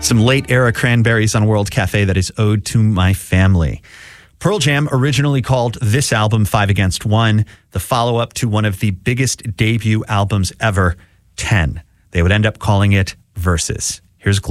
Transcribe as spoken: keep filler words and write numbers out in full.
Some late era Cranberries on World Cafe that is ode to my family. Pearl Jam originally called this album Five Against One, the follow-up to one of the biggest debut albums ever, ten. They would end up calling it Versus. Here's Gloria.